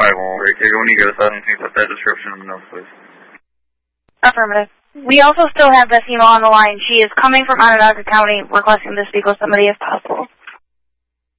I won't, Ricky. When you get us out, anything, put that description in the notes, please. Affirmative. We also still have the female on the line. She is coming from Onondaga County requesting to speak with somebody if possible.